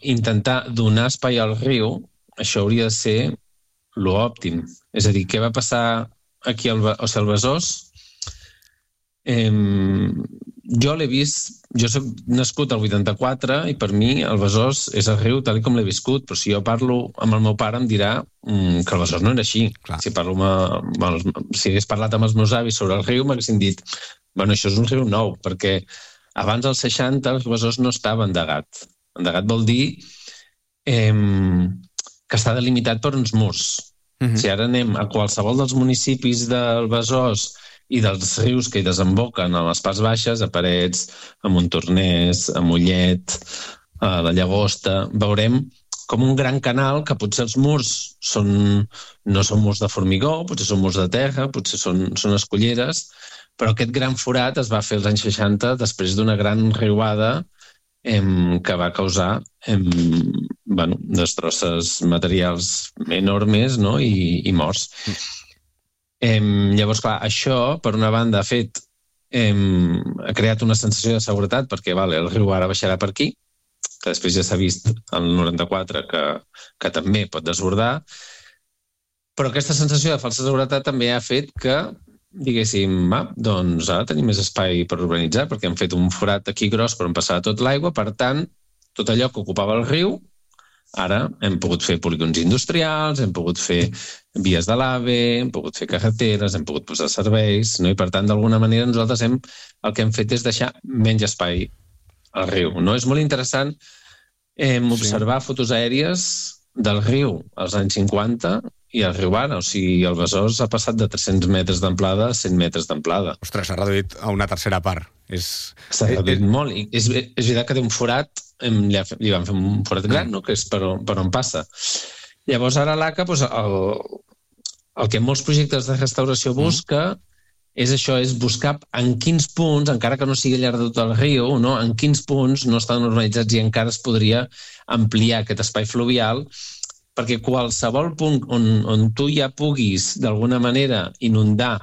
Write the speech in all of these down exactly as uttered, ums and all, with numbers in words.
intentar donar espai al riu, això hauria de ser l'òptim. És a dir, què va passar aquí al, o sigui, al Besòs? Eh, jo l'he vist, jo soc nascut al vuitanta-quatre i per mi el Besòs és el riu tal com l'he viscut, però si jo parlo amb el meu pare em dirà mm, que el Besòs no era així. Clar. Si parlo amb, amb els, si hagués parlat amb els meus avis sobre el riu m'haguessin dit, bueno, això és un riu nou, perquè abans dels seixanta el Besòs no estava endegat. Endegat vol dir eh, que està delimitat per uns murs. Uh-huh. Si ara anem a qualsevol dels municipis del Besòs i dels rius que hi desemboquen a les parts baixes, a Parets, a Montornès, a Mollet, a la Llagosta, veurem com un gran canal que potser els murs són, no són murs de formigó, potser són murs de terra, potser són, són escolleres, però aquest gran forat es va fer als anys seixanta després d'una gran riuada em, que va causar em, bueno, destrosses materials enormes, no? I, i morts. Em, llavors, clar, això, per una banda, ha fet em, ha creat una sensació de seguretat perquè vale, el riu ara baixarà per aquí, que després ja s'ha vist el noranta-quatre que, que també pot desbordar, però aquesta sensació de falsa seguretat també ha fet que, diguéssim, va, doncs ara tenim més espai per urbanitzar, perquè hem fet un forat aquí gros per on passava tot l'aigua, per tant, tot allò que ocupava el riu, ara hem pogut fer polígons industrials, hem pogut fer vies de l'AVE, hem pogut fer carreteres, hem pogut posar serveis, no? I per tant, d'alguna manera, nosaltres hem, el que hem fet és deixar menys espai al riu. No? És molt interessant eh, observar sí. fotos aèries del riu als anys cinquanta i el riu ara. O sigui, el Besòs ha passat de tres-cents metres d'amplada a cent metres d'amplada. Ostres, s'ha reduït a una tercera part. És... S'ha reduït és... molt. I és, és veritat que té un forat, li, li van fer un forat gran, no? Que és per on, per on passa. Llavors, ara l'A C A, doncs, el, el que molts projectes de restauració busca mm. és això, és buscar en quins punts, encara que no sigui al llarg de tot el riu, no? En quins punts no estan urbanitzats i encara es podria ampliar aquest espai fluvial, perquè qualsevol punt on, on tu ja puguis, d'alguna manera, inundar,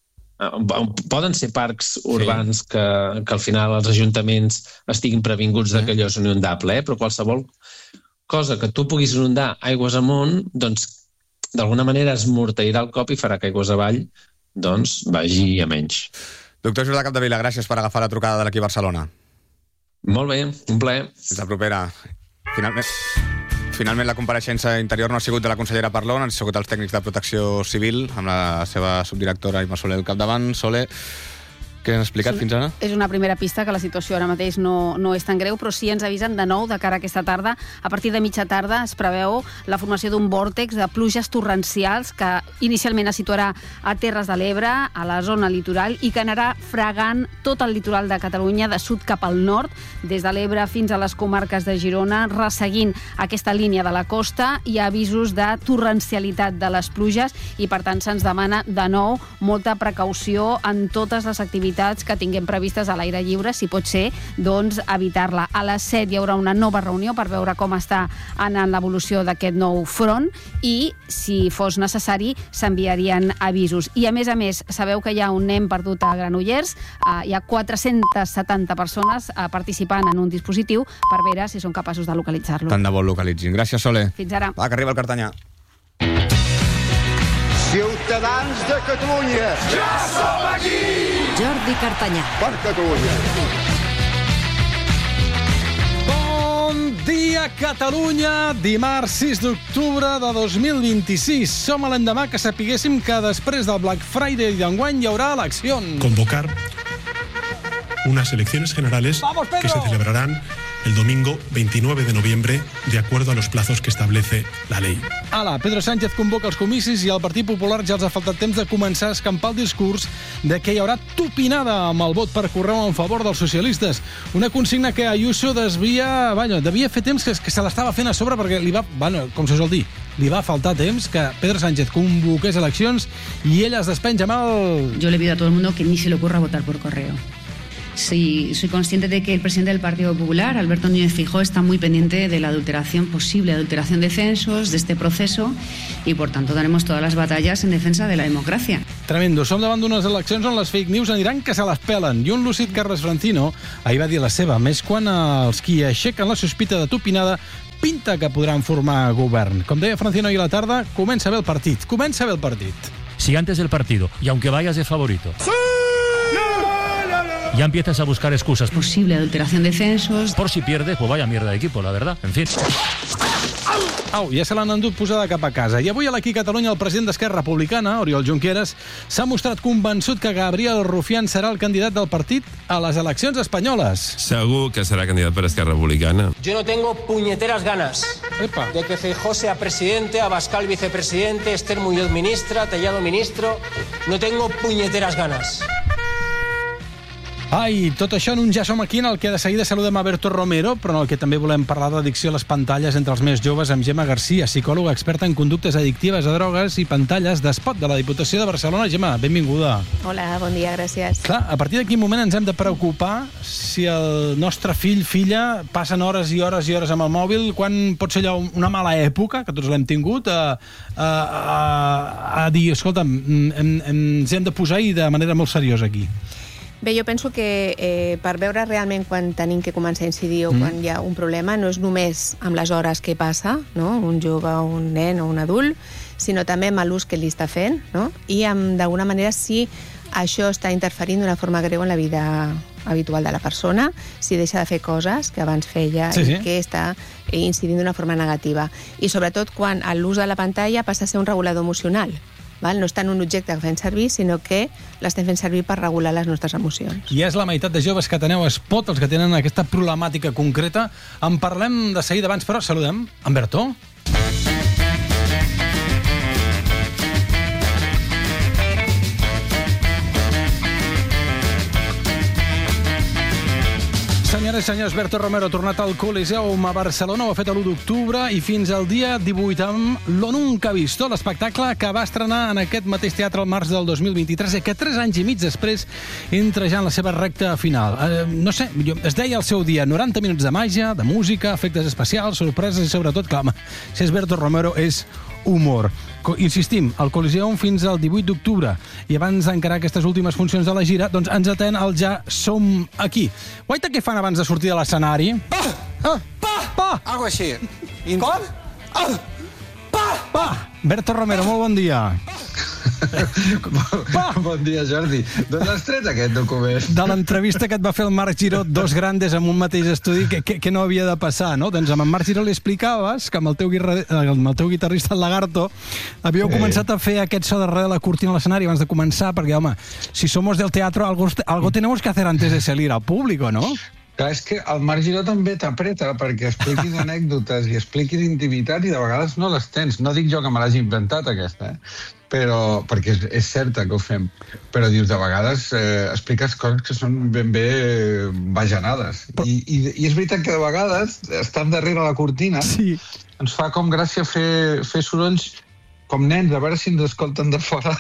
poden ser parcs urbans sí. que, que al final els ajuntaments estiguin previnguts sí. que allò és inundable, eh? Però qualsevol cosa que tu puguis inundar aigües amunt, doncs d'alguna manera es morteirà el cop i farà que aigües avall doncs vagi a menys. Doctor Jordà Capdevila, gràcies per agafar la trucada de l'Equip Barcelona. Molt bé, un plaer. Fins la propera. Finalment, finalment la compareixença interior no ha sigut de la consellera Parlon, han sigut els tècnics de protecció civil, amb la seva subdirectora Imma Soler al capdavant. Sole, què han explicat fins ara? És una primera pista que la situació ara mateix no, no és tan greu, però sí ens avisen de nou de cara a aquesta tarda. A partir de mitja tarda es preveu la formació d'un vòrtex de pluges torrencials que inicialment es situarà a Terres de l'Ebre, a la zona litoral, i que anarà fregant tot el litoral de Catalunya de sud cap al nord, des de l'Ebre fins a les comarques de Girona, resseguint aquesta línia de la costa. Hi ha avisos de torrencialitat de les pluges i, per tant, se'ns demana de nou molta precaució en totes les activitats que tinguem previstes a l'aire lliure, si pot ser, doncs evitar-la. A les set hi haurà una nova reunió per veure com està anant l'evolució d'aquest nou front i, si fos necessari, s'enviarien avisos. I, a més a més, sabeu que hi ha un nen perdut a Granollers, eh, hi ha quatre-centes setanta persones eh, participant en un dispositiu per veure si són capaços de localitzar-lo. Tant de bo localitzin. Gràcies, Sole. Fins ara. Va, que arriba el Cartanyà. Ciutadans de Catalunya, ja som aquí! Jordi Cartanyà. Per Catalunya. Bon dia, Catalunya! Dimarts sis d'octubre de dos mil vint-i-sis. Som a l'endemà que sapiguéssim que després del Black Friday d'enguany hi haurà eleccions. Convocar unas elecciones generales que se celebrarán el domingo veintinueve de noviembre, de acuerdo a los plazos que establece la ley. Ala, Pedro Sánchez convoca els comicis i el Partit Popular ja els ha faltat temps de començar a escampar el discurs de que hi haurà tupinada amb el vot per correu en favor dels socialistes. Una consigna que Ayuso desvia... Bueno, devia fer temps que, que se l'estava fent a sobre perquè li va... Bueno, com se sol dir, li va faltar temps que Pedro Sánchez convoqués eleccions i ella es despenja amb el... Yo le pido a todo el mundo que ni se le ocurra votar por correo. Sí, soy consciente de que el presidente del Partido Popular, Alberto Núñez Feijóo, está muy pendiente de la adulteración posible, adulteración de censos, de este proceso, y por tanto daremos todas las batallas en defensa de la democracia. Tremendo. Som davant d'unes eleccions on les fake news aniran que se les pelen. I un lúcid Carles Francino ahir va dir la seva, més quan els qui aixequen la sospita de tupinada pinta que podran formar govern. Com deia Francino ahir a la tarda, comença bé el partit. Comença bé el partit. Si antes del partido, y aunque vayas de favorito, ¡sí! Ya empiezas a buscar excusas. Posible adulteración de censos. Por si pierdes, pues vaya mierda de equipo, la verdad. En fin. Au, ja se l'han endut posada cap a casa. I avui a l'Aquí Catalunya el president d'Esquerra Republicana, Oriol Junqueras, s'ha mostrat convençut que Gabriel Rufián serà el candidat del partit a les eleccions espanyoles. Segur que serà candidat per Esquerra Republicana. Yo no tengo puñeteras ganas Epa. de que Feijóo sea presidente, Abascal vicepresidente, Esther Muñoz ministra, Tellado ministro. No tengo puñeteras ganas. Ai, tot això en un Ja som aquí, en el que de seguida saludem a Berto Romero, però en el que també volem parlar d'addicció a les pantalles entre els més joves amb Gemma Garcia, psicòloga experta en conductes addictives a drogues i pantalles d'Espot de la Diputació de Barcelona. Gemma, benvinguda. Hola, bon dia, gràcies. Clar, a partir de quin moment ens hem de preocupar si el nostre fill, filla, passen hores i hores i hores amb el mòbil, quan pot ser allò una mala època, que tots l'hem tingut, a, a, a, a dir, escolta'm, em, ens hem de posar i de manera molt seriosa aquí. Bé, jo penso que eh, per veure realment quan tenim que començar a incidir o mm. quan hi ha un problema no és només amb les hores que passa, no? Un jove, un nen o un adult, sinó també amb l'ús que li està fent, no? I d'alguna manera si això està interferint d'una forma greu en la vida habitual de la persona, si deixa de fer coses que abans feia sí, sí. i que està incidint d'una forma negativa. I sobretot quan l'ús de la pantalla passa a ser un regulador emocional. Val? No és tant un objecte que fem servir, sinó que l'estem fent servir per regular les nostres emocions. I és la meitat de joves que teneu Espot, els que tenen aquesta problemàtica concreta. En parlem de seguida, abans, però saludem en Bertó. Senyores i senyors, Berto Romero ha tornat al Coliseum a Barcelona, ho ha fet l'u d'octubre i fins al dia divuit amb Lo Nunca Visto, l'espectacle que va estrenar en aquest mateix teatre al març del dos mil vint-i-tres i que tres anys i mig després entra ja en la seva recta final. Eh, no sé, es deia al seu dia noranta minuts de màgia, de música, efectes especials, sorpreses i sobretot, clar, home, si és Berto Romero és humor. Insistim, al Coliseum fins al divuit d'octubre. I abans d'encarar aquestes últimes funcions de la gira, doncs ens atén el Ja som aquí. Guaita, què fan abans de sortir de l'escenari? Pa! Ah, pa! Pa! Algo així. Com? Ah! Pa! Pa! Berto Romero, molt bon dia. Pa! Bon dia, Jordi. D'on has tret aquest document? De l'entrevista que et va fer el Marc Giró, dos grandes en un mateix estudi, que, que, que no havia de passar, no? Doncs amb en Marc Giró li explicaves que amb el teu, amb el teu guitarrista, el Lagarto, havíeu eh. començat a fer aquest so darrere de la cortina a l'escenari abans de començar, perquè, home, si somos del teatro, algo, algo tenemos que hacer antes de salir al público, ¿no? Clar, és que el Marc Giró també t'apreta perquè expliquis anècdotes i expliquis intimitat i de vegades no les tens. No dic jo que me l'hagi inventat, aquesta, eh? Però, perquè és, és certa que ho fem. Però dius, de vegades eh, expliques coses que són ben bé eh, bajanades. Però... I, i, I és veritat que de vegades, estant darrere la cortina, sí. ens fa com gràcia fer, fer sorolls com nens, a veure si ens escolten de fora.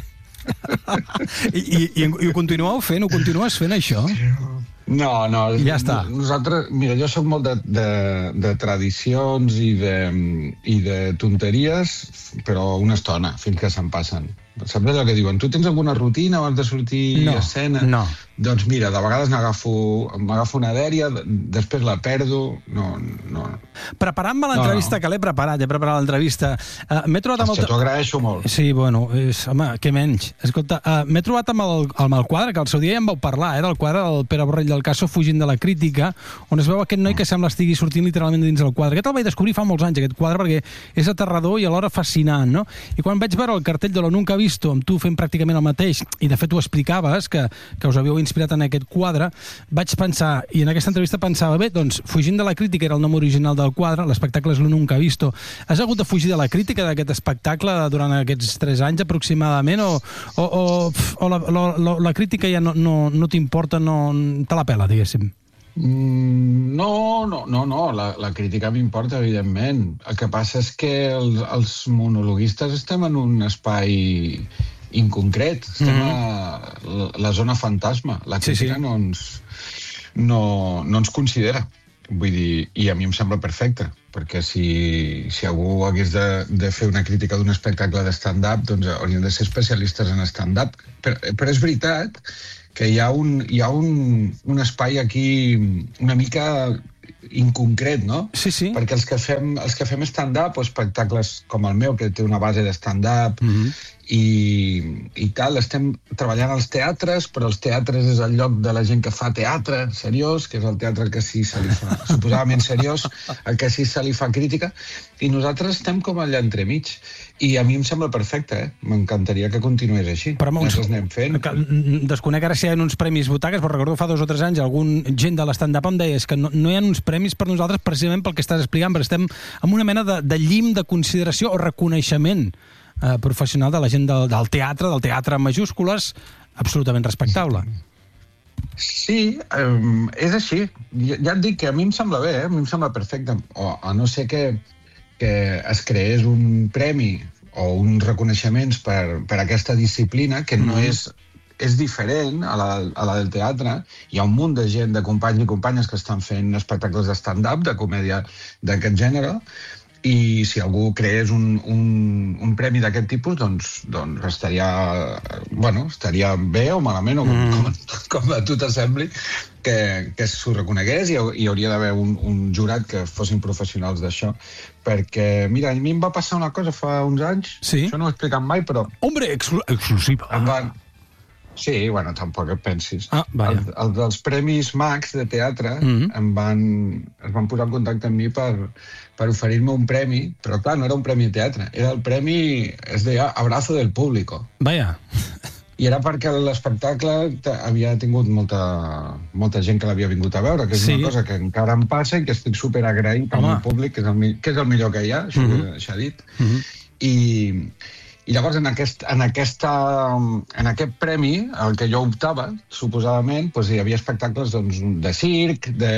I, i, i, I ho continueu fent? Ho continues fent, això? No, no. Ja està. Nosaltres, mira, jo soc molt de, de, de tradicions i de, i de tonteries, però una estona, fins que se'n passen. Saps allò que diuen? Tu tens alguna rutina abans de sortir no, a escena? No. Doncs mira, de vegades m'agafo una dèria, després la perdo, no, no. Preparant-me l'entrevista, no, no. que l'he preparat, he preparat l'entrevista. Uh, m'he trobat amb el... T'ho agraeixo molt. Sí, bueno, és, home, què menys. Escolta, uh, m'he trobat amb el, amb el quadre, que al seu dia ja em vau parlar, eh, del quadre del Pere Borrell del Caso, Fugint de la crítica, on es veu aquest noi que sembla estigui sortint literalment dins del quadre. Aquest el vaig descobrir fa molts anys, aquest quadre, perquè és aterrador i alhora fascinant, no? I quan vaig veure el cartell de Lo Nunca Visto, amb tu fent pràcticament el mateix, i de fet ho explicaves, que, que us havíeu inspirat en aquest quadre, vaig pensar, i en aquesta entrevista pensava, bé, doncs, Fugint de la crítica era el nom original del quadre, l'espectacle és Lo Nunca Visto. Has hagut de fugir de la crítica d'aquest espectacle durant aquests tres anys aproximadament, o, o, o, o la, la, la, la crítica ja no, no, no t'importa, no, te la pela, diguéssim? Mm, no, no, no, no. La, la crítica m'importa, evidentment. El que passa és que el, els monologuistes estem en un espai inconcret, estem mm. a la, la zona fantasma. La crítica sí, sí. No, ens, no, no ens considera. Vull dir, i a mi em sembla perfecte, perquè si, si algú hagués de, de fer una crítica d'un espectacle de stand-up, doncs haurien de ser especialistes en stand-up. Però, però és veritat que hi ha un, hi ha un, un espai aquí una mica inconcret, no? Sí, sí. Perquè els que fem, els que fem stand-up o espectacles com el meu, que té una base de stand-up, mm-hmm. i, i tal, estem treballant als teatres, però els teatres és el lloc de la gent que fa teatre seriós, que és el teatre que sí se li fa, suposadament seriós, el que sí se li fa crítica, i nosaltres estem com allà entremig. I a mi em sembla perfecte, eh? M'encantaria que continués així. Però nosaltres anem fent. Que, desconec ara si hi ha uns premis butaques, però recordo fa dos o tres anys algun gent de l'stand-up em deia que no, no hi ha uns premis per nosaltres precisament pel que estàs explicant, perquè estem en una mena de, de llim de consideració o reconeixement eh, professional de la gent del, del teatre, del teatre en majúscules, absolutament respectable. Sí, um, és així. Ja, ja et dic que a mi em sembla bé, eh? A mi em sembla perfecte. O, a no ser que que es creés un premi o uns reconeixements per, per aquesta disciplina, que no mm. és, és diferent a la, a la del teatre. Hi ha un munt de gent, de companys i companyes que estan fent espectacles de stand-up, de comèdia d'aquest gènere, i si algú creés un, un, un premi d'aquest tipus, doncs, doncs estaria, bueno, estaria bé o malament, o com, mm. com, com a tu t'assembli, que, que s'ho reconegués, i hi hauria d'haver un, un jurat que fossin professionals d'això, perquè, mira, a mi em va passar una cosa fa uns anys, sí? Això no ho he explicat mai, però... Hombre, exclu exclusiva! Em van... Sí, bueno, tampoc et pensis. Ah, vaja. El, el dels Premis Max de teatre mm-hmm. em van, es van posar en contacte amb mi per, per oferir-me un premi, però clar, no era un premi de teatre, era el premi, es deia Abrazo del Público. Vaja. I era perquè l'espectacle havia tingut molta, molta gent que l'havia vingut a veure, que és sí. Una cosa que encara em passa i que estic superagraït amb el públic, que és el, que és el millor que hi ha, això mm-hmm. s'ha dit. Mm-hmm. I... I llavors, en aquest, en, aquesta, en aquest premi, el que jo optava, suposadament, doncs hi havia espectacles doncs, de circ, de,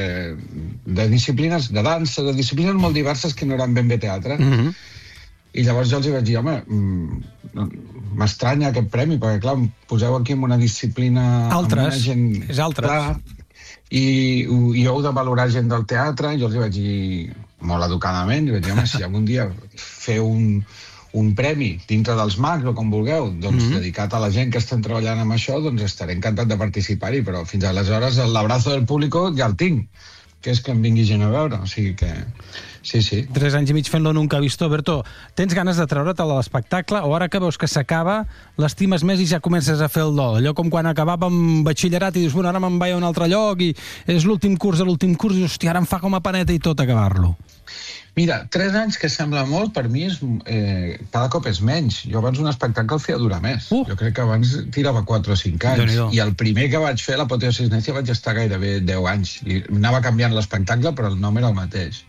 de disciplines, de dansa, de disciplines molt diverses que no eren ben bé teatre. Mm-hmm. I llavors jo els hi vaig dir, home, m'estranya aquest premi, perquè, clar, em poseu aquí en una disciplina... Altres, gent, és altres. Clar, i, i heu de valorar gent del teatre, i jo els hi vaig dir, molt educadament, i vaig dir, home, si algun dia feu un... un premi dintre dels Mags, o com vulgueu, doncs mm-hmm. dedicat a la gent que estem treballant amb això, doncs estaré encantat de participar-hi, però fins aleshores l'abrazo del público ja el tinc, que és que em vingui gent a veure, o sigui que... Sí, sí. Tres anys i mig fent-lo nunca visto. Berto, tens ganes de treure't a l'espectacle, o ara que veus que s'acaba, l'estimes més i ja comences a fer el dol? Allò com quan acabàvem batxillerat i dius, bueno, ara me'n vaig a un altre lloc i és l'últim curs de l'últim curs i, hòstia, ara em fa com a paneta i tot acabar-lo. Mira, tres anys que sembla molt, per mi és, eh, cada cop és menys. Jo abans un espectacle el feia durar més. Uh. Jo crec que abans tirava quatre o cinc anys. I el primer que vaig fer, l'Apoteosis Necia, vaig estar gairebé deu anys. I anava canviant l'espectacle, però el nom era el mateix.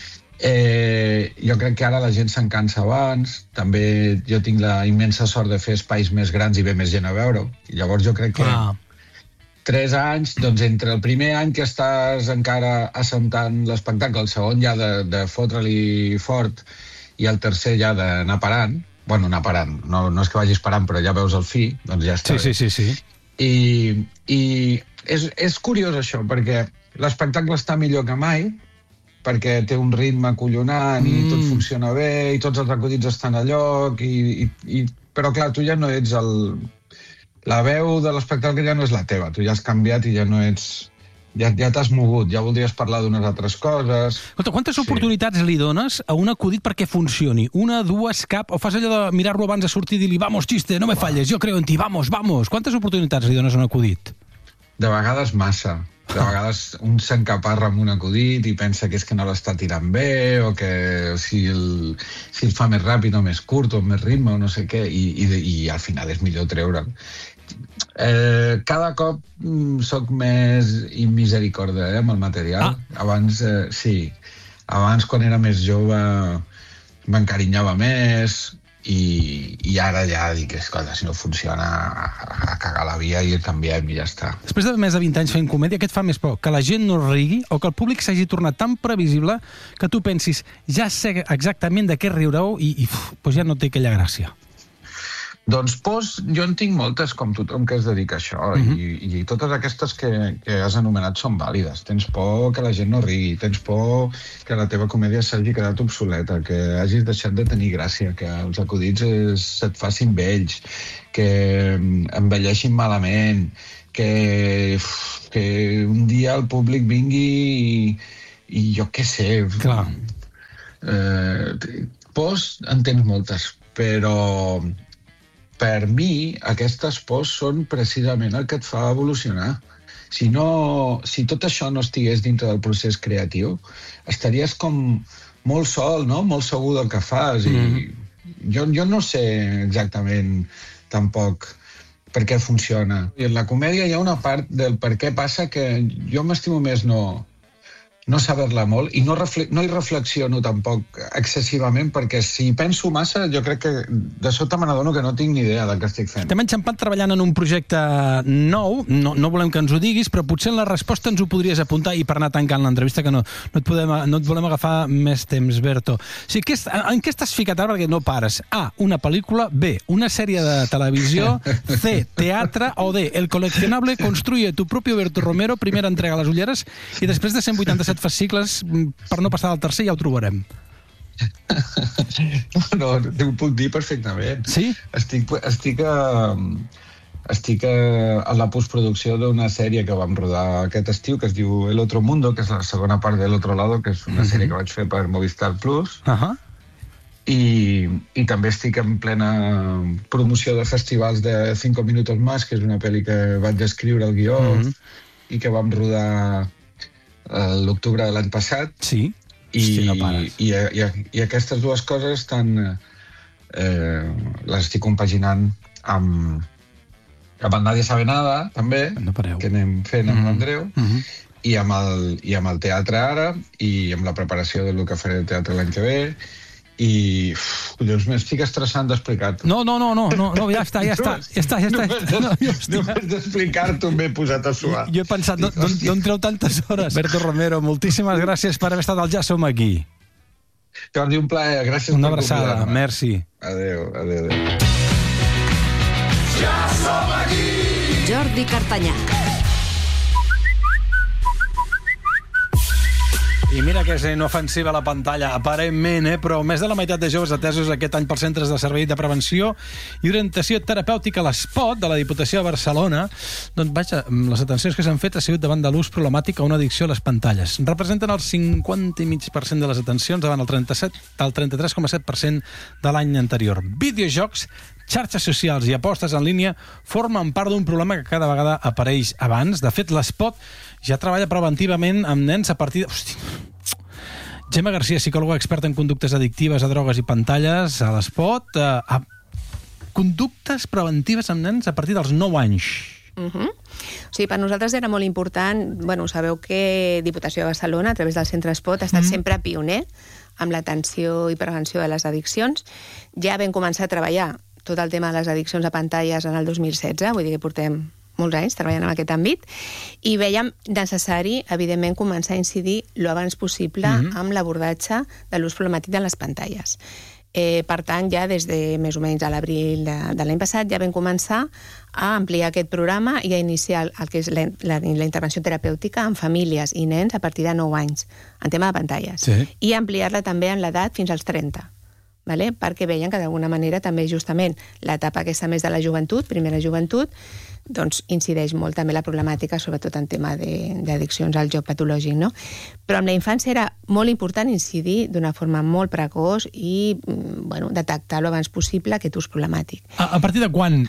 Eh, jo crec que ara la gent se'n cansa abans. També jo tinc la immensa sort de fer espais més grans i ve més gent a veure-ho. Llavors jo crec que... Ah. Tres anys, doncs entre el primer any que estàs encara assentant l'espectacle, el segon ja de, de fotre-li fort i el tercer ja d'anar parant, bueno, anar parant, no, no és que vagis parant, però ja veus el fi, doncs ja està. Sí, sí, sí, sí. I, i és, és curiós això, perquè l'espectacle està millor que mai, perquè té un ritme acollonant mm. i tot funciona bé, i tots els acudits estan a lloc, i, i, i, però clar, tu ja no ets el... La veu de l'espectacle ja no és la teva, tu ja has canviat i ja no ets... Ja, ja t'has mogut, ja voldries parlar d'unes altres coses... Escolta, quantes sí. oportunitats li dones a un acudit perquè funcioni? Una, dues, cap? O fas allò de mirar-lo abans de sortir i dir-li vamos, xiste, no me falles, jo creo en ti, vamos, vamos. Quantes oportunitats li dones a un acudit? De vegades massa. De vegades un s'encaparra amb un acudit i pensa que és que no l'està tirant bé, o que si el, si el fa més ràpid o més curt o més ritme o no sé què, i, i, i al final és millor treure'l. Eh, cada cop mm, soc més immisericorde eh, amb el material. Ah. Abans, eh, sí, abans quan era més jove m'encarinyava més i, i ara ja dic, escolta, si no funciona a, a cagar la via i el canviem i ja està. Després de més de vint anys fent comèdia, què et fa més por? Que la gent no rigui o que el públic s'hagi tornat tan previsible que tu pensis, ja sé exactament de què riureu i, i uf, doncs ja no té aquella gràcia? Doncs pors, jo en tinc moltes, com tothom que es dedica a això, uh-huh. i, i totes aquestes que, que has anomenat són vàlides. Tens por que la gent no rigui, tens por que la teva comèdia s'hagi quedat obsoleta, que hagis deixat de tenir gràcia, que els acudits es, se't facin vells, que envelleixin malament, que, que un dia el públic vingui i, i jo què sé... Clar. Eh, pors en tens moltes, però per mi aquestes pors són precisament el que et fa evolucionar. Si, no, si tot això no estigués dintre del procés creatiu, estaries com molt sol, no? Molt segur del que fas. Mm-hmm. I jo, jo no sé exactament tampoc per què funciona. I en la comèdia hi ha una part del per què passa que jo m'estimo més no, no saber-la molt i no, refle no hi reflexiono tampoc excessivament, perquè si penso massa jo crec que de sota me n'adono que no tinc ni idea del que estic fent. Estem enxampat treballant en un projecte nou, no, no volem que ens ho diguis, però potser en la resposta ens ho podries apuntar i per anar tancant l'entrevista, que no, no, et podem, no et volem agafar més temps, Berto. O sigui, què, en què estàs ficat ara? Perquè no pares. A, una pel·lícula. B, una sèrie de televisió. C, teatre. O D, el coleccionable Construye tu propio Berto Romero, primera entrega a les ulleres, i després de cent vuitanta-set fascicles, per no passar al tercer ja ho trobarem. No, no, t'ho puc dir perfectament. Sí? Estic, estic, a, estic a, a la postproducció d'una sèrie que vam rodar aquest estiu, que es diu El Otro Mundo, que és la segona part d'El Otro Lado, que és una uh-huh. sèrie que vaig fer per Movistar Plus. Uh-huh. I, i també estic en plena promoció de festivals de Cinco Minutos Más, que és una pel·li que vaig escriure el guió uh-huh. i que vam rodar l'octubre de l'any passat. Sí? I, Hosti, no pares. I, i, i aquestes dues coses estan, eh, les estic compaginant amb, amb el Nadie Sabe Nada, també, no que anem fent amb mm-hmm. l'Andreu, mm-hmm. i, amb el, i amb el teatre ara, i amb la preparació del que faré el teatre l'any que ve, i uf, collons, m'estic estressant d'explicar-t'ho. No, no, no, no, no, no, ja està, ja està, ja està, ja està. No, només d'explicar-t'ho m'he posat a suar. Jo he pensat, d'on treu tantes hores? Berto Romero, moltíssimes gràcies per haver estat al Ja Som Aquí. Jordi, un plaer, gràcies Una per abraçada, convidar-me. merci. Adéu, adéu, adéu. Ja som aquí! Jordi Cartanyà. I mira que és inofensiva la pantalla, aparentment, eh? Però més de la meitat de joves atesos aquest any per centres de servei de prevenció i orientació terapèutica a l'Espot de la Diputació de Barcelona, doncs vaja, les atencions que s'han fet ha sigut davant de l'ús problemàtic a una addicció a les pantalles. Representen el cinquanta i mig per cent de les atencions davant el trenta-set, el trenta-tres coma set per cent de l'any anterior. Videojocs, xarxes socials i apostes en línia formen part d'un problema que cada vegada apareix abans. De fet, l'Espot ja treballa preventivament amb nens a partir de... Hosti. Gemma Garcia, psicòloga experta en conductes addictives a drogues i pantalles a l'Espot. Eh, a... Conductes preventives amb nens a partir dels nou anys. Uh-huh. O sigui, per nosaltres era molt important, bueno, sabeu que Diputació de Barcelona, a través del Centre Espot, ha estat mm. sempre pioner amb l'atenció i prevenció de les addiccions. Ja vam començar a treballar tot el tema de les addiccions a pantalles en el dos mil setze, vull dir que portem molts anys treballant en aquest àmbit, i veiem necessari, evidentment, començar a incidir lo abans possible mm-hmm. amb l'abordatge de l'ús problemàtic de les pantalles. Eh, per tant, ja des de més o menys a l'abril de, de l'any passat ja vam començar a ampliar aquest programa i a iniciar el que és la, la, la intervenció terapèutica en famílies i nens a partir de nou anys, en tema de pantalles. Sí. I ampliar-la també en l'edat fins als trenta. Vale? Perquè veien que d'alguna manera també justament l'etapa aquesta més de la joventut, primera joventut, doncs incideix molt també la problemàtica, sobretot en tema d'addiccions al joc patològic, no? Però amb la infància era molt important incidir d'una forma molt precoç i, bueno, detectar lo abans possible aquest ús problemàtic. A, a partir de quan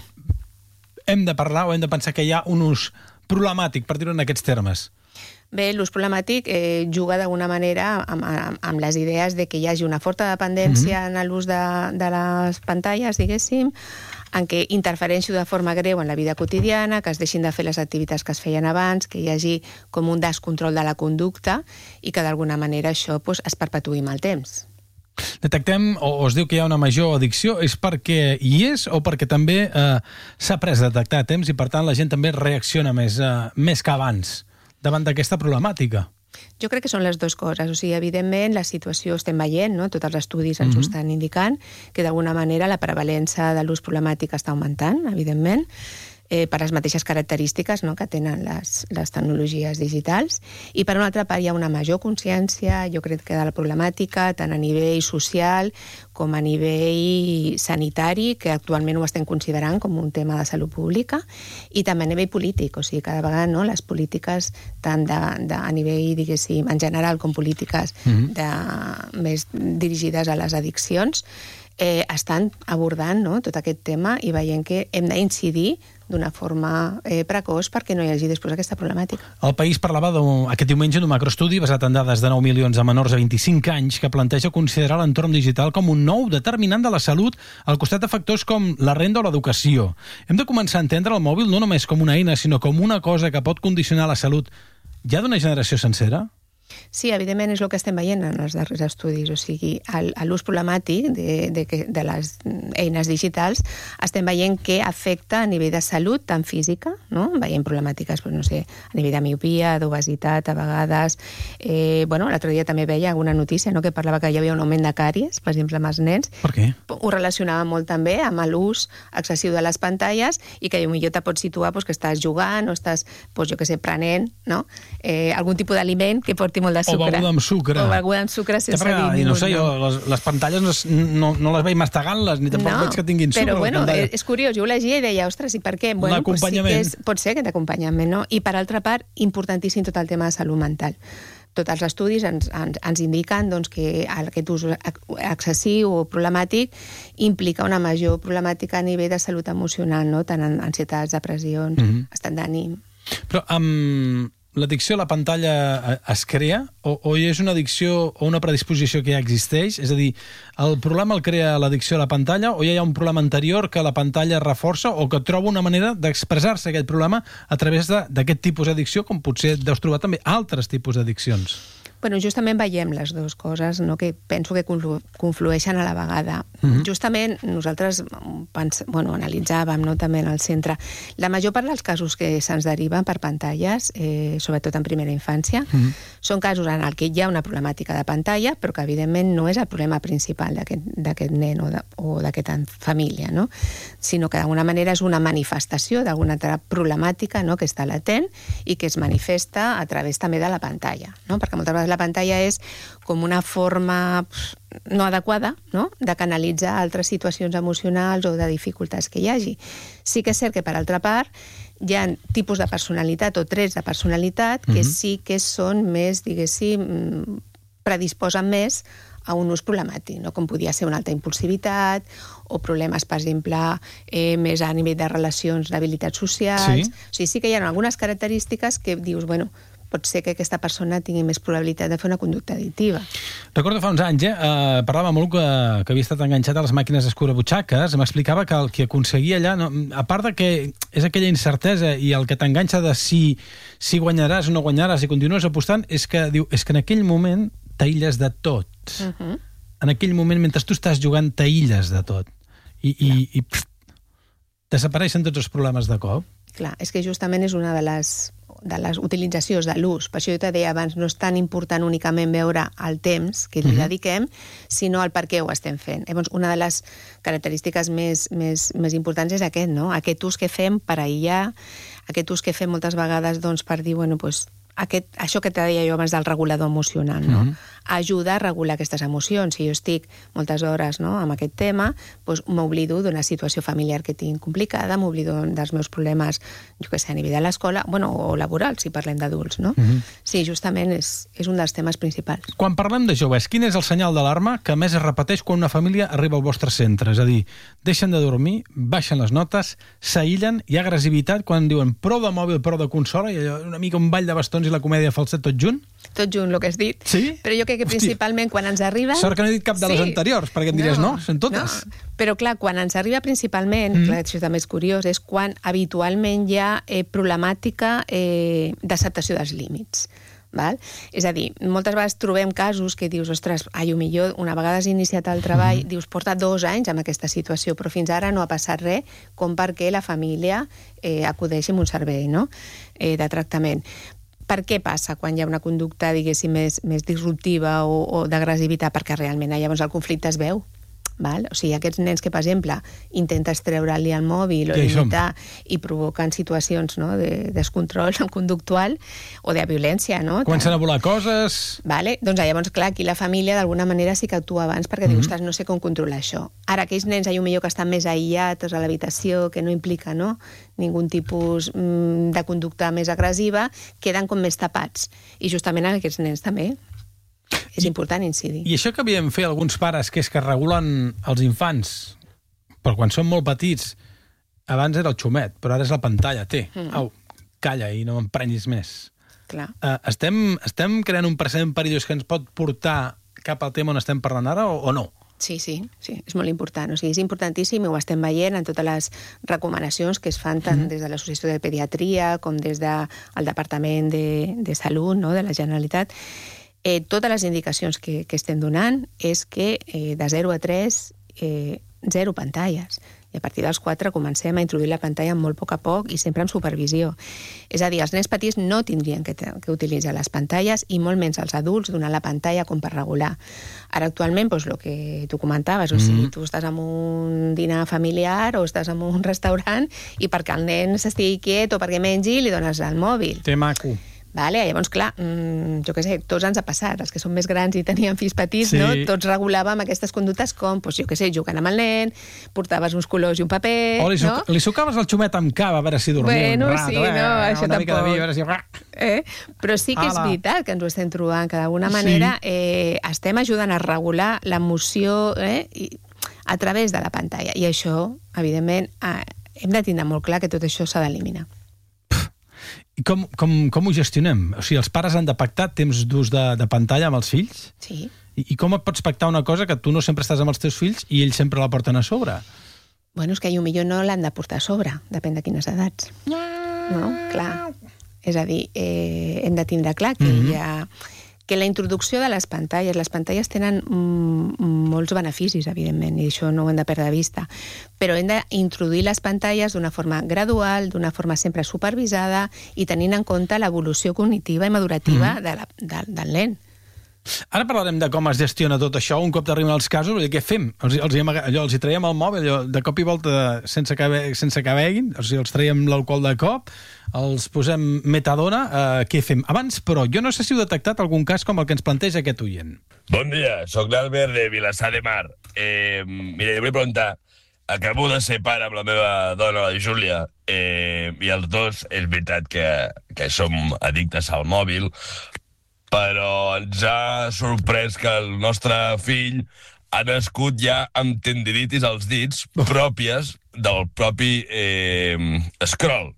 hem de parlar o hem de pensar que hi ha un ús problemàtic, per dir-ho en aquests termes? Bé, l'ús problemàtic eh, juga d'alguna manera amb, amb, amb les idees de que hi hagi una forta dependència mm-hmm. en l'ús de, de les pantalles, diguéssim, en què interfereixi de forma greu en la vida quotidiana, que es deixin de fer les activitats que es feien abans, que hi hagi com un descontrol de la conducta i que d'alguna manera això pues, es perpetuï amb el temps. Detectem, o es diu que hi ha una major addicció, és perquè hi és o perquè també eh, s'ha pres a detectar a temps i per tant la gent també reacciona més, eh, més que abans davant d'aquesta problemàtica? Jo crec que són les dues coses. O sigui, evidentment, la situació estem veient, no? Tots els estudis ens mm-hmm. ho estan indicant, que d'alguna manera la prevalença de l'ús problemàtic està augmentant, evidentment, eh, per les mateixes característiques, no?, que tenen les, les tecnologies digitals. I per una altra part hi ha una major consciència, jo crec que de la problemàtica, tant a nivell social com a nivell sanitari, que actualment ho estem considerant com un tema de salut pública, i també a nivell polític, o sigui, cada vegada no, les polítiques, tant de, de, a nivell, diguéssim, en general, com polítiques mm-hmm. de, més dirigides a les addiccions, eh, estan abordant no, tot aquest tema i veient que hem d'incidir d'una forma eh, precoç perquè no hi hagi després aquesta problemàtica. El País parlava aquest diumenge d'un macroestudi basat en dades de nou milions de menors de vint-i-cinc anys que planteja considerar l'entorn digital com un nou determinant de la salut al costat de factors com la renda o l'educació. Hem de començar a entendre el mòbil no només com una eina, sinó com una cosa que pot condicionar la salut ja d'una generació sencera? Sí, evidentment és el que estem veient en els darrers estudis, o sigui, l'ús problemàtic de, de, de les eines digitals estem veient que afecta a nivell de salut, tant física, no? Veiem problemàtiques, no sé, a nivell de miopia, d'obesitat, a vegades. Eh, bueno, l'altre dia també veia alguna notícia no? que parlava que hi havia un augment de càries, per exemple, amb els nens. Per què? Ho relacionava molt també amb l'ús excessiu de les pantalles i que potser te pots situar pues, que estàs jugant o estàs, pues, jo què sé, prenent no? eh, algun tipus d'aliment que porti molt de sucre. O beguda amb sucre. O beguda amb sucre sense dir ningú. I no sé, jo, les, les pantalles no, no les veig mastegant-les, ni tampoc no, veig que tinguin sucre. Però bueno, és curiós, jo ho llegia i deia, ostres, i per què? Bueno, l'acompanyament. Pues sí que és, pot ser que d'acompanyament, no? I per altra part, importantíssim tot el tema de salut mental. Tots els estudis ens, ens, ens indiquen doncs, que aquest ús excessiu o problemàtic implica una major problemàtica a nivell de salut emocional, no? Tant en ansietats, depressions, mm-hmm. estat d'ànim. Però amb... Um... l'addicció a la pantalla es crea o, o és una addicció o una predisposició que ja existeix? És a dir, el problema el crea l'addicció a la pantalla o ja hi ha un problema anterior que la pantalla reforça o que troba una manera d'expressar-se aquest problema a través d'aquest tipus d'addicció, com potser deus trobar també altres tipus d'addiccions? Bueno, justament veiem les dues coses, no? Que penso que conflu conflueixen a la vegada. Mm-hmm. Justament nosaltres pens bueno, analitzàvem no? també en el centre. La major part dels casos que se'ns deriven per pantalles, eh, sobretot en primera infància, mm-hmm. són casos en el que hi ha una problemàtica de pantalla, però que evidentment no és el problema principal d'aquest nen o d'aquesta família, no? Sinó que d'alguna manera és una manifestació d'alguna altra problemàtica no? que està latent i que es manifesta a través també de la pantalla, no? Perquè moltes vegades la pantalla és com una forma no adequada no? de canalitzar altres situacions emocionals o de dificultats que hi hagi. Sí que és cert que, per altra part, hi ha tipus de personalitat o trets de personalitat que mm-hmm. sí que són més, diguéssim, predisposen més a un ús problemàtic, no? Com podia ser una alta impulsivitat o problemes, per exemple, eh, més a nivell de relacions, d'habilitats socials. Sí. O sigui, sí que hi ha algunes característiques que dius, bueno, pot ser que aquesta persona tingui més probabilitat de fer una conducta addictiva. Recordo fa uns anys, eh, eh parlava molt que, que havia estat enganxat a les màquines escurabutxaques, m'explicava que el que aconseguia allà, no, a part de que és aquella incertesa i el que t'enganxa de si, si guanyaràs o no guanyaràs i continues apostant, és que, diu, és que en aquell moment t'aïlles de tot. Uh-huh. En aquell moment, mentre tu estàs jugant, t'aïlles de tot. I, i, i pff, desapareixen tots els problemes de cop. Clar, és que justament és una de les de les utilitzacions de l'ús. Per això jo te deia abans, no és tan important únicament veure el temps que li dediquem, sinó el per què ho estem fent. Llavors, una de les característiques més, més, més importants és aquest, no? Aquest ús que fem per aïllar, aquest ús que fem moltes vegades doncs, per dir, bueno, doncs, aquest, això que te deia jo abans del regulador emocional, no? Mm-hmm. Ajuda a regular aquestes emocions. Si jo estic moltes hores no, amb aquest tema, doncs m'oblido d'una situació familiar que tinc complicada, m'oblido dels meus problemes, jo què sé, a nivell de l'escola, bueno, o laboral, si parlem d'adults, no? Mm-hmm. Sí, justament és, és un dels temes principals. Quan parlem de joves, quin és el senyal d'alarma que més es repeteix quan una família arriba al vostre centre? És a dir, deixen de dormir, baixen les notes, s'aïllen, hi ha agressivitat quan diuen prou de mòbil, prou de consola, i allò, una mica un ball de bastons i la comèdia falset tot junt? Tot junt, el que has dit. Sí? Però jo crec que principalment quan ens arriba... Sort que no he dit cap de sí. les anteriors, perquè em diries, no, no són totes. No. Però clar, quan ens arriba principalment, mm. clar, això també és curiós, és quan habitualment hi ha eh, problemàtica eh, d'acceptació dels límits. Val? És a dir, moltes vegades trobem casos que dius, ostres, ai, millor, una vegada has iniciat el treball, mm. dius, porta dos anys amb aquesta situació, però fins ara no ha passat res, com perquè la família eh, acudeixi amb un servei no? eh, de tractament. Per què passa quan hi ha una conducta, diguéssim, més, més disruptiva o, o d'agressivitat? Perquè realment llavors el conflicte es veu. Val? O sigui, aquests nens que, per exemple, intentes treure-li el mòbil o Ja hi som. limitar i provoquen situacions, no?, de descontrol conductual o de violència, no? Comencen a volar coses... Vale? Doncs llavors, clar, aquí la família d'alguna manera sí que actua abans perquè mm-hmm. diu, ostres, no sé com controlar això. Ara, aquells nens, millor que estan més aïllats a l'habitació, que no implica, no?, ningú tipus mm, de conducta més agressiva, queden com més tapats. I justament en aquests nens també és important incidir. I això que havien fet alguns pares, que és que regulen els infants, però quan són molt petits, abans era el xumet, però ara és la pantalla, té. Mm. Au, calla i no m'emprenyis més. Clar. Uh, estem, estem creant un precedent perillós que ens pot portar cap al tema on estem parlant ara o, o no? Sí, sí, sí, és molt important. O sigui, és importantíssim i ho estem veient en totes les recomanacions que es fan tant mm-hmm. des de l'Associació de Pediatria com des del Departament de, de Salut, no?, de la Generalitat. Eh, totes les indicacions que, que estem donant és que eh, de zero a tres, eh, zero pantalles. I a partir dels quatre comencem a introduir la pantalla molt a poc a poc i sempre amb supervisió. És a dir, els nens petits no tindrien que, que utilitzar les pantalles i molt menys els adults donar la pantalla com per regular. Ara, actualment, doncs, el que tu comentaves, o sigui, tu estàs en un dinar familiar o estàs en un restaurant i perquè el nen s'estigui quiet o perquè mengi li dones el mòbil. Que maco. Vale? Llavors, clar, mmm, jo què sé, tots ens ha passat, els que són més grans i tenien fills petits, sí. no? Tots regulàvem aquestes conductes com, doncs, jo què sé, jugant amb el nen, portaves uns colors i un paper, o li, no? li sucaves el xumet amb cava a veure si dormia bueno, un rato. Sí, eh? no, això una tampoc. mica de vi, a veure si... Eh? Però sí que és Ala. veritat que ens ho estem trobant, que d'alguna manera sí. eh, estem ajudant a regular l'emoció eh, i, a través de la pantalla. I això, evidentment, eh, hem de tindre molt clar que tot això s'ha d'eliminar. I com, com, com ho gestionem? O sigui, els pares han de pactar temps d'ús de, de pantalla amb els fills? Sí. I, I com et pots pactar una cosa que tu no sempre estàs amb els teus fills i ells sempre la porten a sobre? Bueno, és que potser no l'han de portar a sobre, depèn de quines edats. No? Clar. És a dir, eh, hem de tindre clar que mm-hmm. hi ha... que la introducció de les pantalles, les pantalles tenen mm, molts beneficis, evidentment, i això no ho hem de perdre de vista, però hem d'introduir les pantalles d'una forma gradual, d'una forma sempre supervisada i tenint en compte l'evolució cognitiva i madurativa mm. de la, de, del nen. Ara parlarem de com es gestiona tot això un cop t'arriben els casos, vull dir, què fem? Els, els, allò, els hi traiem el mòbil allò, de cop i volta sense que, sense que veguin, o sigui, els traiem l'alcohol de cop, els posem metadona, eh, què fem? Abans, però, jo no sé si heu detectat algun cas com el que ens planteja aquest oient. Bon dia, soc l'Albert de Vilassar de Mar. Eh, mira, jo vull preguntar, acabo de ser pare amb la meva dona, la Júlia, eh, i els dos és veritat que, que som addictes al mòbil, però ens ha sorprès que el nostre fill ha nascut ja amb tendinitis als dits pròpies del propi eh, scroll.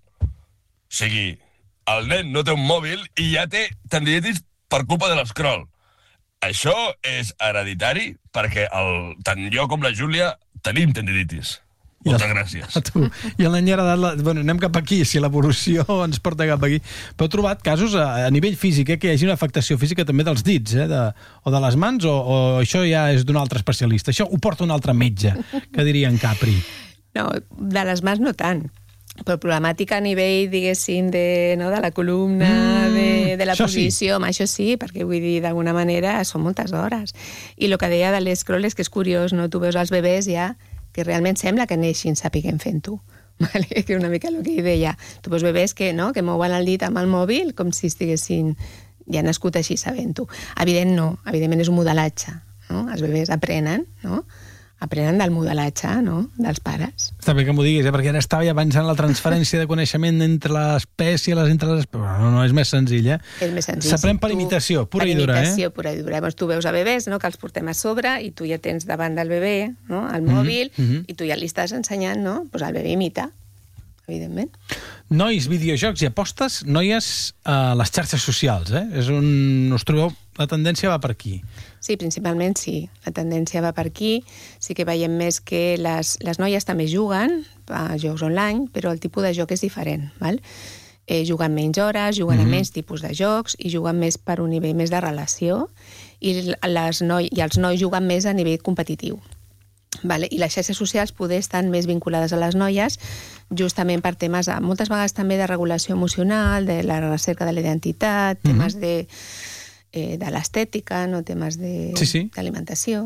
O sigui, el nen no té un mòbil i ja té tendinitis per culpa de l'escroll. Això és hereditari perquè el, tant jo com la Júlia tenim tendinitis. Moltes gràcies. Tu. I el nen ja ha agradat... La... Bueno, anem cap aquí, si l'evolució ens porta cap aquí. Però heu trobat casos a, a nivell físic, eh, que hi hagi una afectació física també dels dits, eh, de, o de les mans, o, o això ja és d'un altre especialista? Això ho porta un altre metge, que diria en Capri. No, de les mans no tant. Però problemàtica a nivell, diguéssim, de, no, de la columna, mm, de, de la posició, sí. Això sí, perquè vull dir, d'alguna manera són moltes hores. I el que deia de l'escroll és que és curiós, no? Tu veus els bebès ja que realment sembla que neixin sapiguem fent-ho. Vale? Que una mica el que deia. Tu veus bebès que, no, que mouen el dit amb el mòbil com si estiguessin ja nascut així sabent-ho. Evident no, evidentment és un modelatge. No? Els bebès aprenen, no? aprenen del modelatge, no?, dels pares. Està bé que m'ho diguis, eh? Perquè ara estava ja pensant la transferència de coneixement entre l'espècie, les entre les... Però no, no, és més senzill, eh? És més senzill. S'aprèn per imitació, pura i dura, eh? Per imitació pura i dura. Llavors tu veus a bebès, no?, que els portem a sobre i tu ja tens davant del bebè, no?, el mòbil, mm-hmm. i tu ja li estàs ensenyant, no?, pues el bebè imita, evidentment. Nois, videojocs i apostes, noies a les xarxes socials, eh? És on us trobeu... La tendència va per aquí. Sí, principalment sí. La tendència va per aquí. Sí que veiem més que les, les noies també juguen a jocs online, però el tipus de joc és diferent, val? Eh, juguen menys hores, juguen mm-hmm. a menys tipus de jocs i juguen més per un nivell més de relació i, les noi, i els nois juguen més a nivell competitiu. Vale? I les xarxes socials poder estan més vinculades a les noies justament per temes, moltes vegades també de regulació emocional, de la recerca de la identitat, temes mm-hmm. de... Eh, de l'estètica, no temes de, sí, sí. d'alimentació.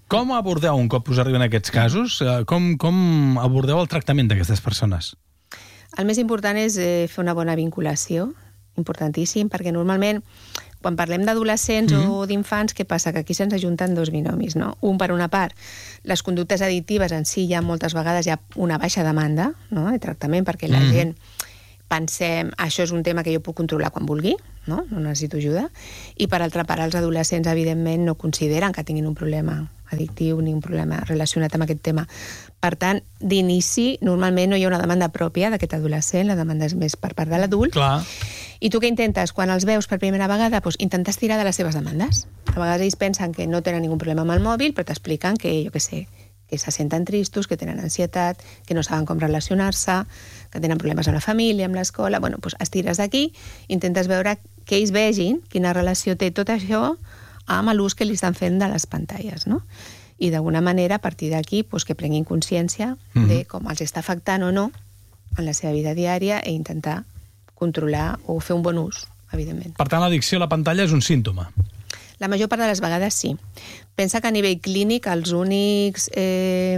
Com abordeu un cop us arriben aquests casos? Com, com abordeu el tractament d'aquestes persones? El més important és eh, fer una bona vinculació, importantíssim, perquè normalment quan parlem d'adolescents mm-hmm. o d'infants, què passa? Que aquí se'ns ajunten dos binomis, no? Un, per una part, les conductes addictives en si, ja moltes vegades hi ha una baixa demanda, no?, de tractament, perquè la mm-hmm. gent pensem, això és un tema que jo puc controlar quan vulgui, no? No necessito ajuda. I per altra part, els adolescents, evidentment, no consideren que tinguin un problema addictiu ni un problema relacionat amb aquest tema. Per tant, d'inici, normalment no hi ha una demanda pròpia d'aquest adolescent, la demanda és més per part de l'adult. Clar. I tu què intentes? Quan els veus per primera vegada, doncs intentes tirar de les seves demandes. A vegades ells pensen que no tenen ningun problema amb el mòbil, però t'expliquen que, jo què sé, que se senten tristos, que tenen ansietat, que no saben com relacionar-se, que tenen problemes amb la família, amb l'escola. Bueno, doncs estires d'aquí, intentes veure que ells vegin quina relació té tot això amb l'ús que li estan fent de les pantalles, no? I d'alguna manera, a partir d'aquí, doncs, que prenguin consciència mm-hmm. de com els està afectant o no en la seva vida diària i intentar controlar o fer un bon ús, evidentment. Per tant, l'addicció a la pantalla és un símptoma. La major part de les vegades sí. Pensa que a nivell clínic els únics, eh,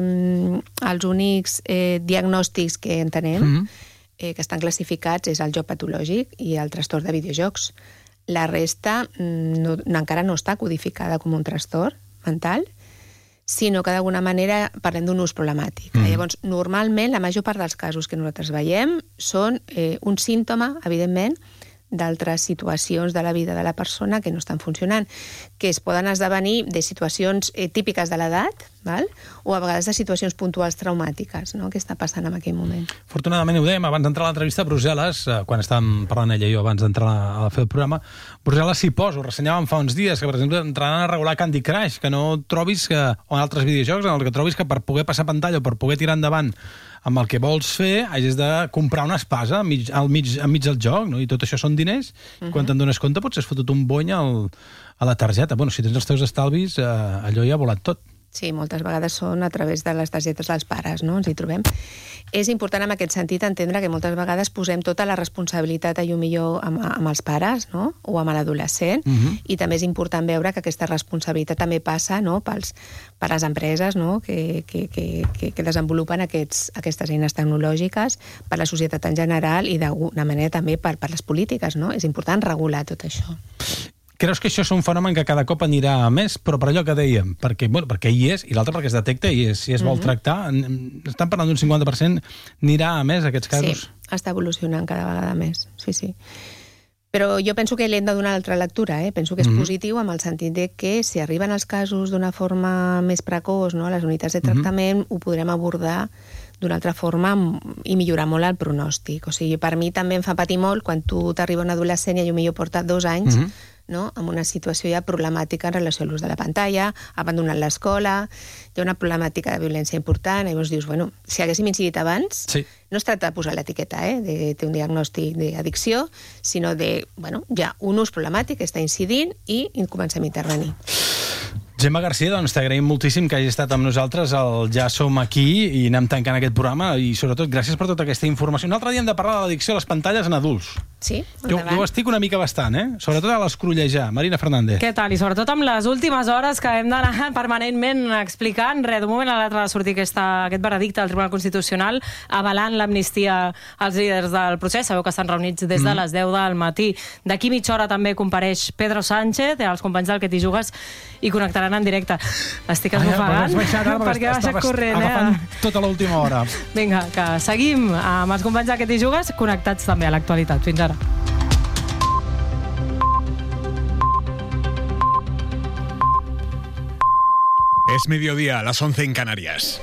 els únics eh, diagnòstics que entenem mm-hmm. eh, que estan classificats és el joc patològic i el trastorn de videojocs. La resta no, encara no està codificada com un trastorn mental, sinó que d'alguna manera parlem d'un ús problemàtic. Mm. Llavors, normalment, la major part dels casos que nosaltres veiem són eh, un símptoma, evidentment, d'altres situacions de la vida de la persona que no estan funcionant, que es poden esdevenir de situacions eh, típiques de l'edat, val? O a vegades de situacions puntuals traumàtiques, no?, que està passant en aquell moment. Afortunadament ho dèiem, abans d'entrar a l'entrevista a Brussel·les, eh, quan estàvem parlant ella i jo abans d'entrar a fer el programa, Brussel·les s'hi posa, ho ressenyàvem fa uns dies, que per exemple entraran a regular Candy Crush, que no trobis que, o en altres videojocs, en el que trobis que per poder passar pantalla o per poder tirar endavant amb el que vols fer, hagis de comprar una espasa al mig, al mig, al mig del joc, no? I tot això són diners, uh-huh. Quan te'n dones compte potser has fotut un bony al, a la targeta. Bueno, si tens els teus estalvis, eh, allò ja ha volat tot. Sí, moltes vegades són a través de les targetes dels pares, no?, ens hi trobem. És important en aquest sentit entendre que moltes vegades posem tota la responsabilitat a millor amb, amb els pares, no?, o amb l'adolescent, uh-huh. I també és important veure que aquesta responsabilitat també passa, no?, pels, per les empreses, no?, que, que, que, que, que desenvolupen aquests, aquestes eines tecnològiques, per la societat en general i d'alguna manera també per, per les polítiques, no? És important regular tot això. Creus que això és un fenomen que cada cop anirà a més, però per allò que dèiem, perquè, bueno, perquè hi és, i l'altre perquè es detecta i és, si es vol mm-hmm. tractar, estan parlant d'un cinquanta per cent, anirà a més aquests casos? Sí, està evolucionant cada vegada més, sí, sí. Però jo penso que li hem de donar altra lectura, eh? Penso que és mm-hmm. positiu amb el sentit de que si arriben els casos d'una forma més precoç, no?, a les unitats de tractament, mm-hmm. ho podrem abordar d'una altra forma i millorar molt el pronòstic. O sigui, per mi també em fa patir molt quan tu t'arriba un adolescent i potser porta dos anys mm-hmm. no?, amb una situació ja problemàtica en relació a l'ús de la pantalla, abandonant l'escola, hi ha una problemàtica de violència important, i llavors dius, bueno, si haguéssim incidit abans, sí. No es tracta de posar l'etiqueta, eh, de, de un diagnòstic d'addicció, sinó de, bueno, ja un ús problemàtic que està incidint i comencem a intervenir. Gemma Garcia, doncs t'agraïm moltíssim que hagi estat amb nosaltres al Ja Som Aquí i anem tancant aquest programa i sobretot gràcies per tota aquesta informació. Un altre dia hem de parlar de l'addicció a les pantalles en adults. Sí, jo, jo ho estic una mica bastant, eh? Sobretot a l'escrollejar. Marina Fernández. Què tal? I sobretot amb les últimes hores que hem d'anar permanentment explicant. Res, d'un moment a l'altre va sortir aquesta, aquest veredicte del Tribunal Constitucional avalant l'amnistia als líders del procés. Sabeu que estan reunits des de mm. les deu del matí. D'aquí mitja hora també compareix Pedro Sánchez, els companys del Que t'hi jugues, i connectaran en directe. Estic esbufegant perquè ha baixat corrent. Agafant eh? tota l'última hora. Vinga, que seguim amb els companys del Que t'hi jugues connectats també a l'actualitat. Fins ara. Es mediodía, a las once en Canarias.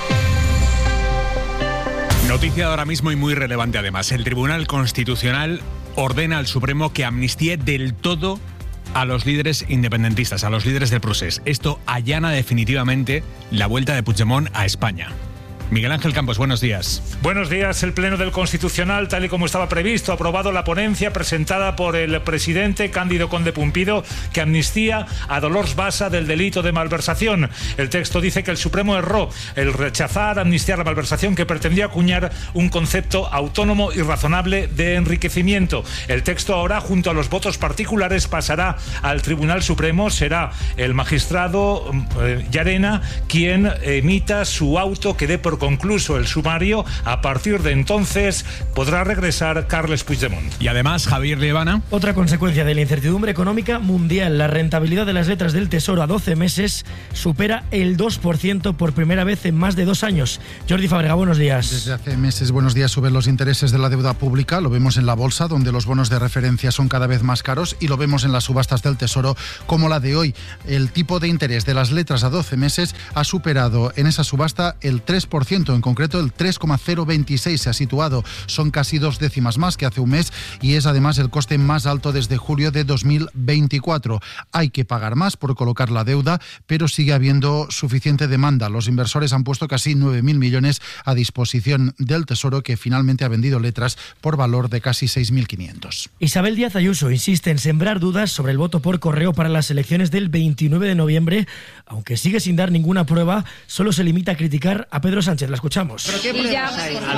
Noticia de ahora mismo y muy relevante además. El Tribunal Constitucional ordena al Supremo que amnistíe del todo a los líderes independentistas, a los líderes del procés. Esto allana definitivamente la vuelta de Puigdemont a España. Miguel Ángel Campos, buenos días. Buenos días. El Pleno del Constitucional, tal y como estaba previsto, ha aprobado la ponencia presentada por el presidente Cándido Conde Pumpido que amnistía a Dolors Bassa del delito de malversación. El texto dice que el Supremo erró el rechazar amnistiar la malversación, que pretendía acuñar un concepto autónomo y razonable de enriquecimiento. El texto ahora, junto a los votos particulares, pasará al Tribunal Supremo. Será el magistrado eh, Llarena quien emita su auto que dé por concluso el sumario. A partir de entonces podrá regresar Carles Puigdemont. Y además, Javier Liebana. Otra consecuencia de la incertidumbre económica mundial, la rentabilidad de las letras del Tesoro a doce meses supera el dos por ciento por primera vez en más de dos años. Jordi Fábrega, buenos días. Desde hace meses, buenos días, suben los intereses de la deuda pública. Lo vemos en la bolsa, donde los bonos de referencia son cada vez más caros, y lo vemos en las subastas del Tesoro, como la de hoy. El tipo de interés de las letras a doce meses ha superado en esa subasta el tres por ciento. En concreto, el tres coma cero veintiséis se ha situado. Son casi dos décimas más que hace un mes y es además el coste más alto desde julio de dos mil veinticuatro. Hay que pagar más por colocar la deuda, pero sigue habiendo suficiente demanda. Los inversores han puesto casi nueve mil millones a disposición del Tesoro, que finalmente ha vendido letras por valor de casi seis mil quinientos. Isabel Díaz Ayuso insiste en sembrar dudas sobre el voto por correo para las elecciones del veintinueve de noviembre, aunque sigue sin dar ninguna prueba. Solo se limita a criticar a Pedro Sánchez. La escuchamos. Y ya,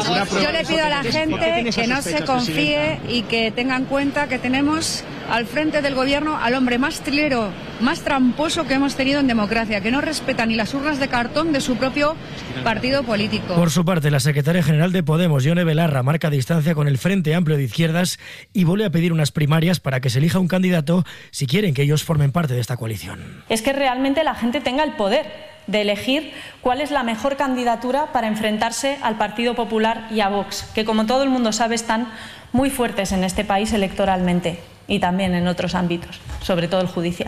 yo le pido a la gente que no se confíe y que tenga en cuenta que tenemos al frente del gobierno al hombre más trilero, más tramposo que hemos tenido en democracia, que no respeta ni las urnas de cartón de su propio partido político. Por su parte, la secretaria general de Podemos, Ione Belarra, marca distancia con el Frente Amplio de Izquierdas y vuelve a pedir unas primarias para que se elija un candidato si quieren que ellos formen parte de esta coalición. Es que realmente la gente tenga el poder de elegir cuál es la mejor candidatura para enfrentarse al Partido Popular y a Vox, que como todo el mundo sabe están muy fuertes en este país electoralmente y también en otros ámbitos, sobre todo el judicial.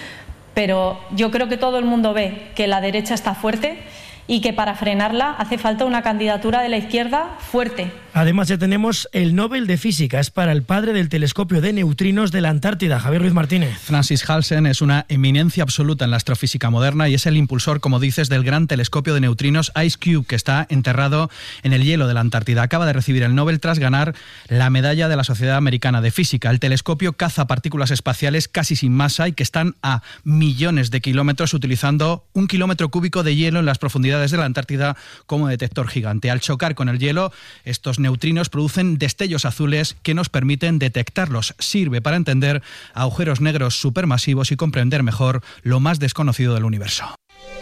Pero yo creo que todo el mundo ve que la derecha está fuerte y que para frenarla hace falta una candidatura de la izquierda fuerte. Además, ya tenemos el Nobel de Física. Es para el padre del telescopio de neutrinos de la Antártida, Javier Ruiz Martínez. Francis Halsen es una eminencia absoluta en la astrofísica moderna y es el impulsor, como dices, del gran telescopio de neutrinos IceCube, que está enterrado en el hielo de la Antártida. Acaba de recibir el Nobel tras ganar la medalla de la Sociedad Americana de Física. El telescopio caza partículas espaciales casi sin masa y que están a millones de kilómetros, utilizando un kilómetro cúbico de hielo en las profundidades de la Antártida como detector gigante. Al chocar con el hielo, estos neutrinos producen destellos azules que nos permiten detectarlos. Sirve para entender agujeros negros supermasivos y comprender mejor lo más desconocido del universo.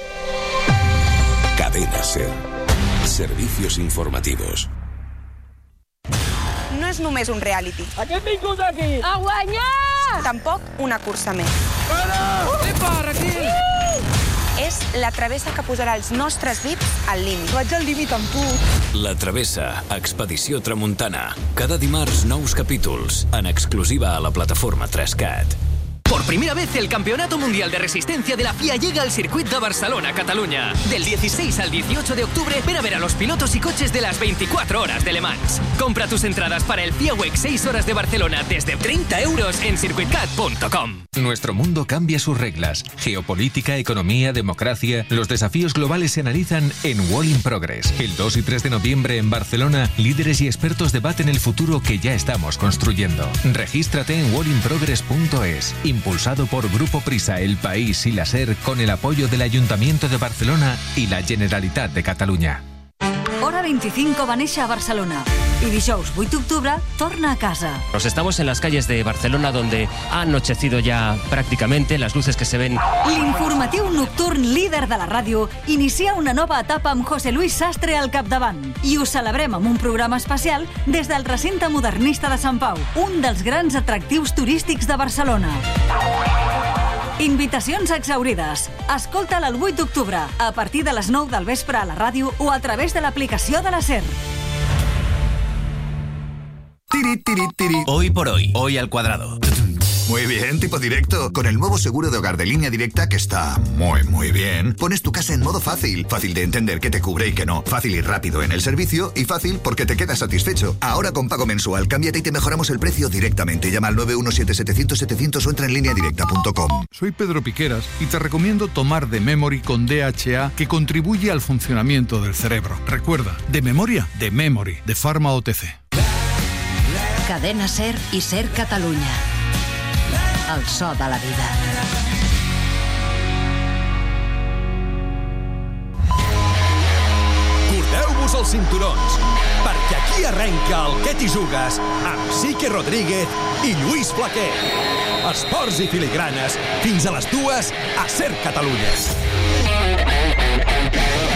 Cadena SER. Servicios informativos. No és només un reality. A què hem vingut aquí? A guanyar! Tampoc una cursa més. Para! Epa, Raquel! És la travessa que posarà els nostres vips al límit. Vaig al límit amb tu. La Travessa, Expedició Tramuntana. Cada dimarts, nous capítols, en exclusiva a la plataforma tres cat. Por primera vez, el Campeonato Mundial de Resistencia de la F I A llega al circuit de Barcelona, Cataluña. Del dieciséis al dieciocho de octubre, ven a ver a los pilotos y coches de las veinticuatro horas de Le Mans. Compra tus entradas para el F I A Week seis horas de Barcelona desde treinta euros en circuitcat punto com. Nuestro mundo cambia sus reglas. Geopolítica, economía, democracia. Los desafíos globales se analizan en Wall in Progress. El dos y tres de noviembre en Barcelona, líderes y expertos debaten el futuro que ya estamos construyendo. Regístrate en wall in progress punto es. Impulsado por Grupo Prisa, El País y la SER, con el apoyo del Ayuntamiento de Barcelona y la Generalitat de Catalunya. Hora veinticinco va néixer a Barcelona y dijous vuit d'octubre torna a casa. Nos estamos en las calles de Barcelona, donde ha anochecido ya prácticamente, las luces que se ven. L'informatiu nocturn líder de la ràdio inicia una nova etapa amb José Luis Sastre al capdavant i ho celebrem amb un programa especial des del recinte modernista de Sant Pau, un dels grans atractius turístics de Barcelona. Invitacions exaurides. Escolta'l el vuit d'octubre, a partir de les nou del vespre a la ràdio o a través de l'aplicació de la SER. Hoy por hoy, hoy al cuadrado. Muy bien, tipo directo. Con el nuevo seguro de hogar de Línea Directa, que está muy, muy bien, pones tu casa en modo fácil. Fácil de entender qué te cubre y qué no. Fácil y rápido en el servicio y fácil porque te quedas satisfecho. Ahora con pago mensual, cámbiate y te mejoramos el precio directamente. Llama al nueve uno siete setecientos setecientos o entra en línea directa punto com. Soy Pedro Piqueras y te recomiendo tomar de Memory con D H A, que contribuye al funcionamiento del cerebro. Recuerda, de memoria, de Memory, de Pharma O T C. Cadena Ser i Ser Catalunya. El so de la vida. Cordeu-vos els cinturons, perquè aquí arrenca el Que t'hi jugues amb Sique Rodríguez i Lluís Flaquer. Esports i filigranes, fins a les dues a Ser Catalunya.